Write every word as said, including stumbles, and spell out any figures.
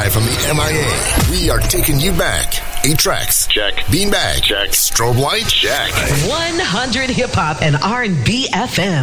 Live from the M I A, we are taking you back. Eight tracks. Check. Beanbag. Check. Strobe light. Check. one hundred Hip Hop and R and B F M.